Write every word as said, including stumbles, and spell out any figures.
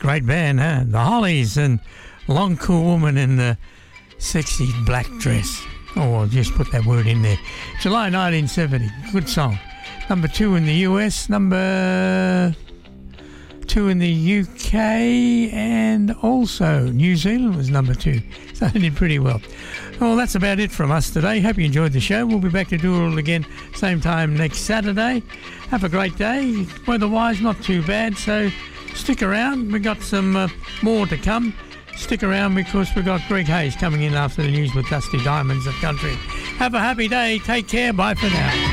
Great band, huh? The Hollies and Long Cool Woman in the Sexy Black Dress. Oh, I'll just put that word in there. July nineteen seventy. Good song. Number two in the U S, number two in the U K, and also New Zealand was number two. So they did pretty well. Well, that's about it from us today. Hope you enjoyed the show. We'll be back to do it all again same time next Saturday. Have a great day. Weather-wise, not too bad, so stick around. We've got some uh, more to come. Stick around because we've got Greg Hayes coming in after the news with Dusty Diamonds of Country. Have a happy day. Take care. Bye for now.